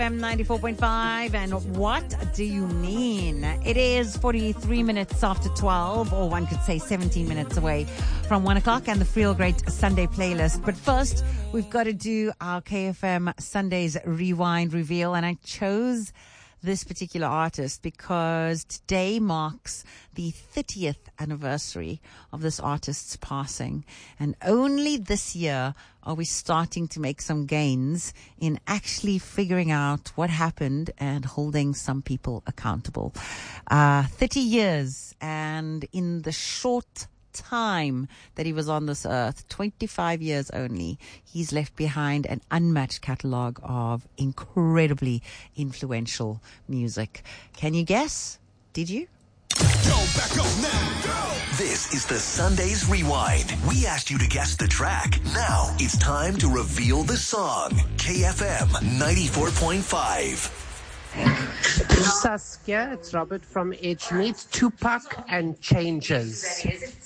FM 94.5, and what do you mean? It is 43 minutes after 12, or one could say 17 minutes away from 1 o'clock, and the Feel Great Sunday playlist. But first, we've got to do our KFM Sundays Rewind Reveal, and I chose this particular artist because today marks the 30th anniversary of this artist's passing. And only this year are we starting to make some gains in actually figuring out what happened and holding some people accountable. 30 years, and in the short time that he was on this earth, 25 years only, he's left behind an unmatched catalogue of incredibly influential music. Can you guess? Did you? Go back up now. Go. This is the Sundays Rewind. We asked you to guess the track. Now it's time to reveal the song. KFM 94.5. Saskia, it's Robert from Edgemead. Tupac and Changes.